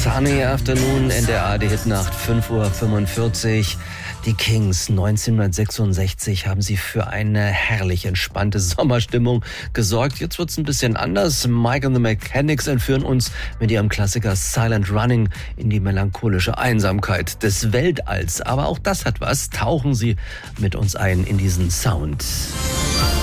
Sunny Afternoon in der ARD-Hitnacht, 5:45 Uhr. Die Kings 1966 haben sie für eine herrlich entspannte Sommerstimmung gesorgt. Jetzt wird's ein bisschen anders. Mike and the Mechanics entführen uns mit ihrem Klassiker Silent Running in die melancholische Einsamkeit des Weltalls. Aber auch das hat was. Tauchen Sie mit uns ein in diesen Sound.